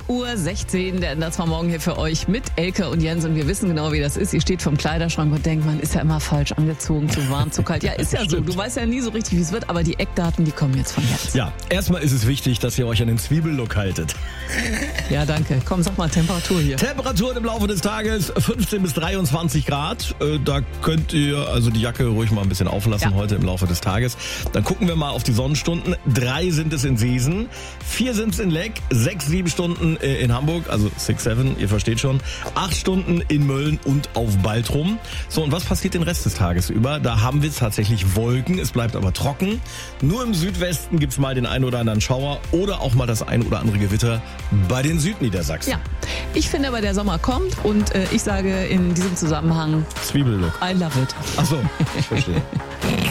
6:16 Uhr, der Enders war morgen hier für euch mit Elke und Jens und wir wissen genau, wie das ist. Ihr steht vorm Kleiderschrank und denkt, man ist ja immer falsch angezogen, zu warm, zu kalt. Ja, ist ja so. Du weißt ja nie so richtig, wie es wird, aber die Eckdaten, die kommen jetzt von Jens. Ja, erstmal ist es wichtig, dass ihr euch an den Zwiebellook haltet. Ja, danke. Komm, sag mal Temperatur hier. Temperaturen im Laufe des Tages 15 bis 23 Grad. Da könnt ihr also die Jacke ruhig mal ein bisschen auflassen heute im Laufe des Tages. Dann gucken wir mal auf die Sonnenstunden. 3 sind es in Seesen, 4 sind es in Leck, 6, 7 Stunden in Hamburg, also 6, 7, ihr versteht schon. 8 Stunden in Mölln und auf Baltrum. So, und was passiert den Rest des Tages über? Da haben wir tatsächlich Wolken, es bleibt aber trocken. Nur im Südwesten gibt's mal den einen oder anderen Schauer oder auch mal das ein oder andere Gewitter bei den Südniedersachsen. Ja, ich finde aber, der Sommer kommt und ich sage in diesem Zusammenhang Zwiebellook. I love it. Ach so, ich verstehe.